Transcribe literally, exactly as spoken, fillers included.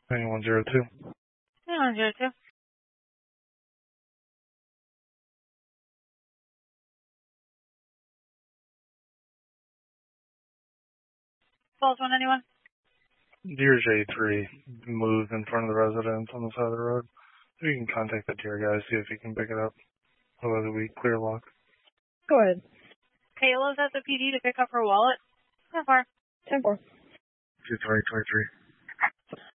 ninety-one zero two. ninety-one zero two. Falls one ninety-one. Deer J three moved in front of the residence on the side of the road. So you can contact the deer guy, see if he can pick it up. Otherwise we clear lock. Go ahead. Kayla's at the P D to pick up her wallet. How far? ten four. two three twenty-three.